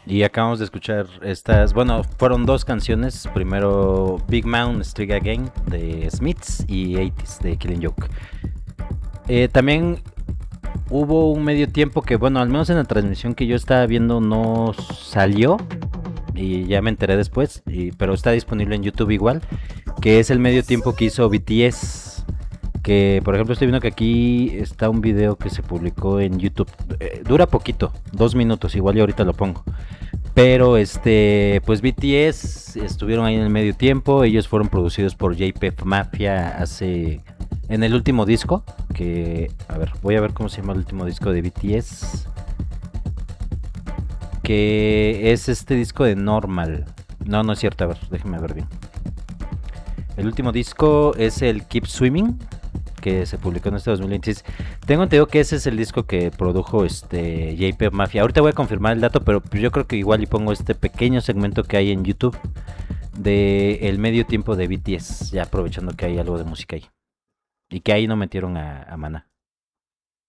Y acabamos de escuchar estas, bueno, fueron dos canciones, primero Big Mouth Strike Again de Smiths y 80s de Killing Joke. También hubo un medio tiempo que, bueno, al menos en la transmisión que yo estaba viendo no salió, y ya me enteré después, pero está disponible en YouTube igual, que es el medio tiempo que hizo BTS. Que por ejemplo estoy viendo que aquí está un video que se publicó en YouTube. Dura poquito, 2 minutos, igual yo ahorita lo pongo. Pero pues BTS estuvieron ahí en el medio tiempo. Ellos fueron producidos por JPEG Mafia en el último disco. Que, a ver, voy a ver cómo se llama el último disco de BTS. Que es este disco de Normal. No, no es cierto, a ver, déjenme ver bien. El último disco es el Keep Swimming, que se publicó en este 2026. Tengo entendido que ese es el disco que produjo JP Mafia. Ahorita voy a confirmar el dato, pero yo creo que igual y pongo este pequeño segmento que hay en YouTube de el medio tiempo de BTS, ya aprovechando que hay algo de música ahí. Y que ahí no metieron a Maná.